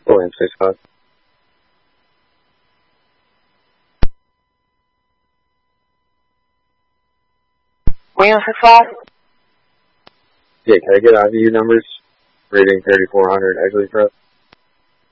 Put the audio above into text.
William 65. William 65? Yeah, can I get IVU numbers? Rating 3400, actually, press.